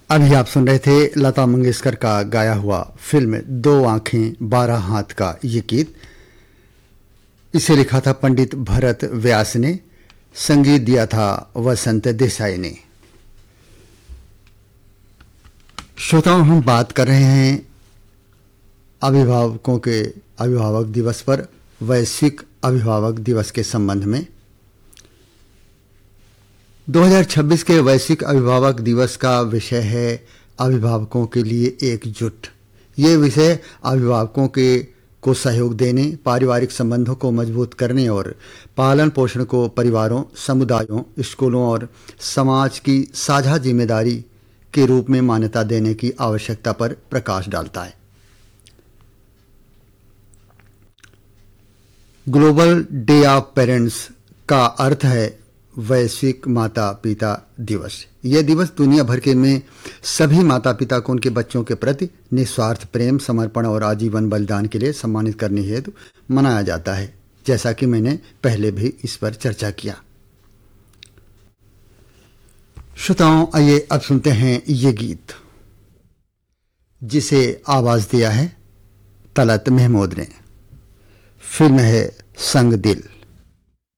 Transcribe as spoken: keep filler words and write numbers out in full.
अभी आप सुन रहे थे लता मंगेशकर का गाया हुआ फिल्म दो आंखें बारह हाथ का ये गीत। इसे लिखा था पंडित भरत व्यास ने, संगीत दिया था वसंत देसाई ने। श्रोताओं, हम बात कर रहे हैं अभिभावकों के अभिभावक दिवस पर, वैश्विक अभिभावक दिवस के संबंध में। दो हज़ार छब्बीस के वैश्विक अभिभावक दिवस का विषय है अभिभावकों के लिए एकजुट। ये विषय अभिभावकों के को सहयोग देने, पारिवारिक संबंधों को मजबूत करने और पालन पोषण को परिवारों, समुदायों, स्कूलों और समाज की साझा जिम्मेदारी के रूप में मान्यता देने की आवश्यकता पर प्रकाश डालता है। ग्लोबल डे ऑफ पेरेंट्स का अर्थ है वैश्विक माता पिता दिवस। यह दिवस दुनिया भर के में सभी माता पिता को उनके बच्चों के प्रति निस्वार्थ प्रेम, समर्पण और आजीवन बलिदान के लिए सम्मानित करने हेतु मनाया जाता है, जैसा कि मैंने पहले भी इस पर चर्चा किया। श्रोताओं, आइए अब सुनते हैं ये गीत, जिसे आवाज दिया है तलत महमूद ने। फिल्म है संग दिल।